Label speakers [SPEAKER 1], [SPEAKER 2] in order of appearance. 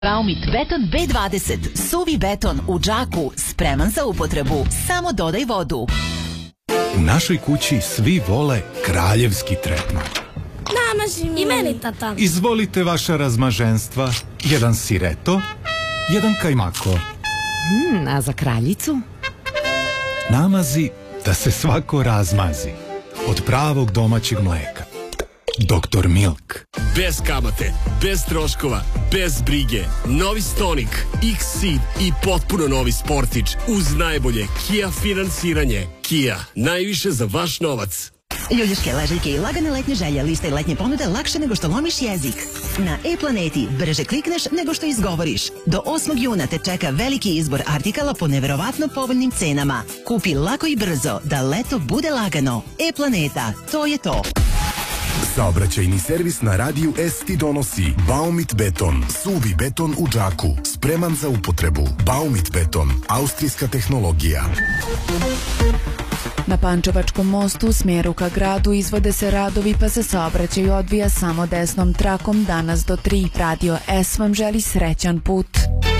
[SPEAKER 1] Baumit beton B20, suvi beton u džaku, spreman za upotrebu. Samo dodaj vodu.
[SPEAKER 2] U našoj kući svi vole kraljevski tretman.
[SPEAKER 3] Namaži mi. I meni, tata.
[SPEAKER 2] Izvolite vaša razmaženstva. Jedan sireto, jedan kajmako.
[SPEAKER 4] A za kraljicu?
[SPEAKER 2] Namazi da se svako razmazi. Od pravog domaćeg mleka. Dr. Milk.
[SPEAKER 5] Bez kamate, bez troškova, bez brige. Novi Stonic, X-Seed i potpuno novi Sportić uz najbolje Kia finansiranje. Kia, najviše za vaš novac.
[SPEAKER 6] Ljuljuške, ležaljke i lagane letnje želje, liste letnje ponude lakše nego što lomiš jezik. Na e-planeti brže klikneš nego što izgovoriš. Do 8. juna te čeka veliki izbor artikala po neverovatno povoljnim cenama. Kupi lako i brzo da leto bude lagano. E-planeta, to je to.
[SPEAKER 7] Saobraćajni servis na radiju S ti donosi Baumit beton, suvi beton u džaku, spreman za upotrebu. Baumit beton, austrijska tehnologija.
[SPEAKER 8] Na Pančevačkom mostu u smjeru ka gradu izvode se radovi pa se saobraćaj odvija samo desnom trakom danas do 3. Radio S vam želi srećan put.